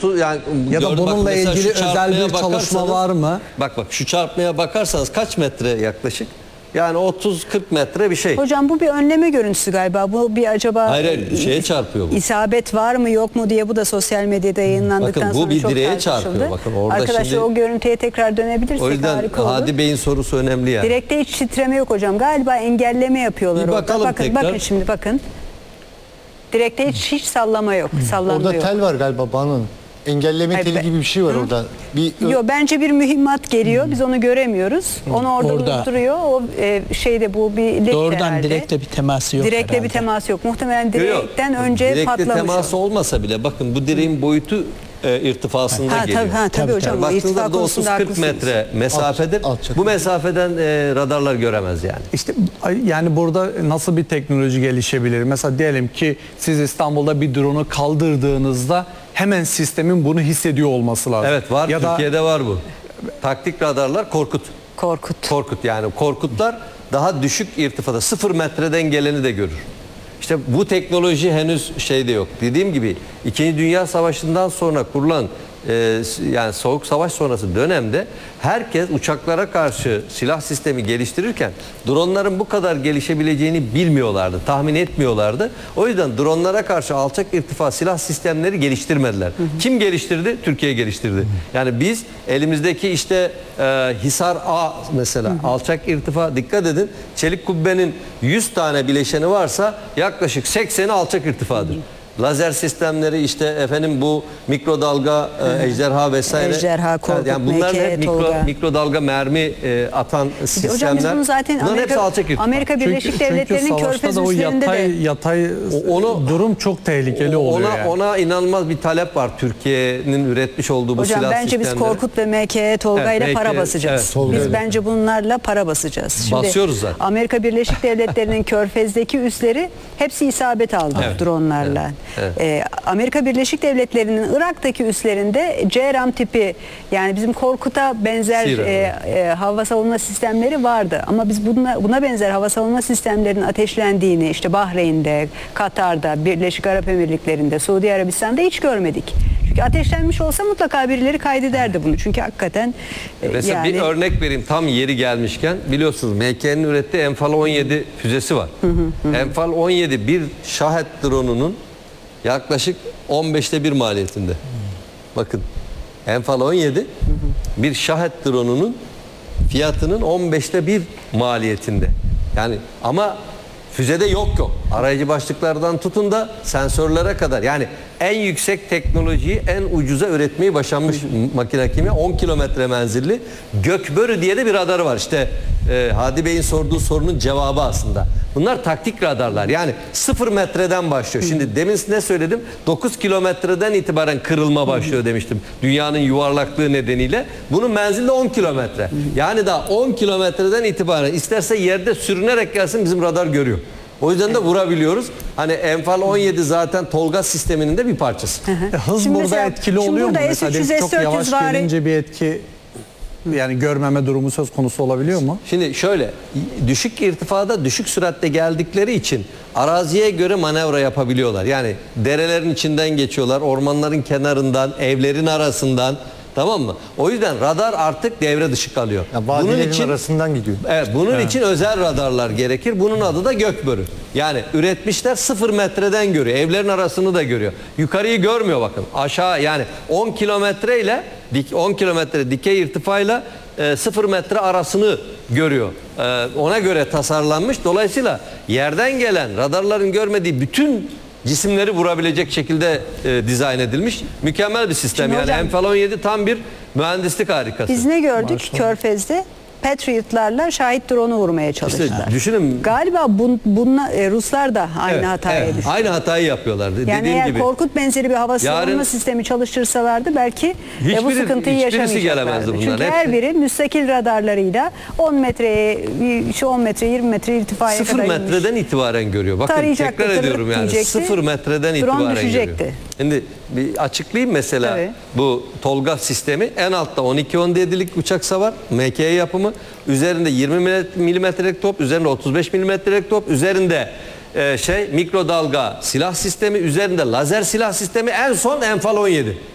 30 yani Ya da bununla mesela ilgili şu özel bir çarpmaya çalışma var mı? Bak şu çarpmaya bakarsanız kaç metre yaklaşık? Yani 30-40 metre bir şey. Hocam bu bir önleme görüntüsü galiba. Bu bir acaba Hayır, şeye çarpıyor bu. İsabet var mı yok mu diye bu da sosyal medyada yayınlandıktan Bakın, bu sonra bir çok direğe tartışıldı. çarpıyor. Bakın orada arkadaşlar şimdi, o görüntüye tekrar dönebilirsek o yüzden harika olur. Hadi Bey'in sorusu önemli yani. Direkte hiç titreme yok hocam. Galiba engelleme yapıyorlar Bir orada. bakalım tekrar. Bakın şimdi bakın. Direkte hiç sallama yok. Sallanma Orada yok. tel var galiba Banu'nun. Engelleme Hayır, teli gibi bir şey var orada. Yok, bence bir mühimmat geliyor. Biz onu göremiyoruz. Onu orada duruyor. O şeyde bu bir led Doğrudan herhalde. direkte bir teması yok Direkte herhalde. bir teması yok. Muhtemelen Yok, direkten önce direkte patlamış. teması olmasa bile bakın bu direğin boyutu irtifasında geliyor. Tabii hocam. O irtifa Baktığınızda konusunda 30-40 haklısınız. metre mesafedir. alçak. Bu mesafeden radarlar göremez yani. İşte yani burada nasıl bir teknoloji gelişebilir? Mesela diyelim ki siz İstanbul'da bir drone'u kaldırdığınızda hemen sistemin bunu hissediyor olması lazım. Evet var, Ya da Türkiye'de var bu. Taktik radarlar Korkut. Korkut. Yani Korkutlar daha düşük irtifada 0 metreden geleni de görür. İşte bu teknoloji henüz şeyde yok. Dediğim gibi 2. Dünya Savaşı'ndan sonra kurulan yani Soğuk Savaş sonrası dönemde herkes uçaklara karşı silah sistemi geliştirirken dronların bu kadar gelişebileceğini bilmiyorlardı, tahmin etmiyorlardı. O yüzden dronlara karşı alçak irtifa silah sistemleri geliştirmediler. Kim geliştirdi? Türkiye geliştirdi. Yani biz elimizdeki işte Hisar A mesela alçak irtifa, dikkat edin, çelik kubbenin 100 tane bileşeni varsa yaklaşık 80'i alçak irtifadır. Lazer sistemleri, işte efendim bu mikrodalga, ejderha vesaire. Ejderha, Korkut, yani bunlar hep mikrodalga mermi atan sistemler. Hocam biz bunu zaten Amerika Birleşik Devletleri'nin körfez üslerinde de yatay durum çok tehlikeli oluyor. Ona inanılmaz bir talep var Türkiye'nin üretmiş olduğu bu hocam, silah bence sistemleri. biz Korkut ve MKE Tolga ile para basacağız. Evet, biz bence bunlarla para basacağız. Şimdi basıyoruz zaten. Amerika Birleşik Devletleri'nin körfezdeki üsleri hepsi isabet aldı dronlarla. Evet. Amerika Birleşik Devletleri'nin Irak'taki üslerinde CRAM tipi, yani bizim Korkut'a benzer hava savunma sistemleri vardı. Ama biz buna benzer hava savunma sistemlerinin ateşlendiğini işte Bahreyn'de, Katar'da, Birleşik Arap Emirlikleri'nde, Suudi Arabistan'da hiç görmedik. Çünkü ateşlenmiş olsa mutlaka birileri kaydederdi bunu. Çünkü hakikaten mesela bir örnek vereyim tam yeri gelmişken, biliyorsunuz MK'nin ürettiği Enfal 17 füzesi var. Enfal 17 bir Shahed drone'unun yaklaşık 15'te 1 maliyetinde. Bakın Enfal 17 bir Shahed drone'unun fiyatının 15'te 1 maliyetinde. Yani ama füzede yok. Arayıcı başlıklardan tutun da sensörlere kadar, yani en yüksek teknolojiyi en ucuza üretmeyi başarmış makine kimi. 10 kilometre menzilli Gökbörü diye de bir radarı var. İşte Hadi Bey'in sorduğu sorunun cevabı aslında. Bunlar taktik radarlar. Yani 0 metreden başlıyor. Şimdi demin ne söyledim? 9 kilometreden itibaren kırılma başlıyor demiştim. Dünyanın yuvarlaklığı nedeniyle. Bunun menzili de 10 kilometre. Yani daha 10 kilometreden itibaren isterse yerde sürünerek gelsin bizim radar görüyor. O yüzden de vurabiliyoruz. Hani Enfal 17 zaten Tolga sisteminin de bir parçası. Hız Şimdi burada mesela, etkili oluyor mu? S300, Mesela çok yavaş S400 gelince bir etki, yani görmeme durumu söz konusu olabiliyor mu? Şimdi şöyle, düşük irtifada düşük süratle geldikleri için araziye göre manevra yapabiliyorlar. Yani derelerin içinden geçiyorlar, ormanların kenarından, evlerin arasından, tamam mı? O yüzden radar artık devre dışı kalıyor. Yani bunun için arasından gidiyor. Evet, bunun için özel radarlar gerekir. Bunun adı da Gökbörü. Yani üretmişler 0 metreden görüyor. Evlerin arasını da görüyor. Yukarıyı görmüyor bakın. Aşağı, yani 10 kilometre ile 10 kilometre dikey irtifayla 0 metre arasını görüyor. Ona göre tasarlanmış. Dolayısıyla yerden gelen radarların görmediği bütün cisimleri vurabilecek şekilde dizayn edilmiş. Mükemmel bir sistem. Şimdi yani hocam, Enfal 17 tam bir mühendislik harikası. biz ne gördük Körfez'de? Patriot'larla şahit drone'u vurmaya çalıştılar. İşte düşünün. Galiba Ruslar da aynı hataya düştü. Aynı hatayı yapıyorlardı. Yani dediğim eğer gibi. Korkut benzeri bir hava savunma sistemi çalıştırsalardı belki bu sıkıntıyı yaşamayacaklardı. Çünkü her biri müstakil radarlarıyla 10 metreye, 10 metre 20 metre irtifaya 0 kadar metreden itibaren görüyor. Bakın tarayacaktı, tekrar ediyorum yani. diyecekti. 0 metreden Drone itibaren düşecekti. görüyor. Şimdi bir açıklayayım mesela. Tabii. Bu Tolga sistemi en altta 12-17'lik uçak savar, MKE yapımı. Üzerinde 20 milimetrelik top, üzerinde 35 milimetrelik top, üzerinde mikrodalga silah sistemi, üzerinde lazer silah sistemi, en son Enfal 17.